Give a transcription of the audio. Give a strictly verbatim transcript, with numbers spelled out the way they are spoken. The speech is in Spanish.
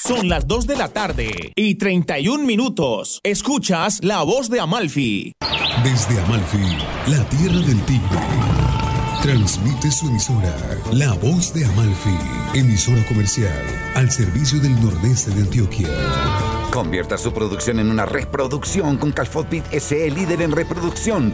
Son las dos de la tarde y treinta y un minutos. Escuchas La Voz de Amalfi. Desde Amalfi, la tierra del tigre. Transmite su emisora, La Voz de Amalfi, emisora comercial al servicio del nordeste de Antioquia. Convierta su producción en una reproducción con Calfot Beat S E, líder en reproducción.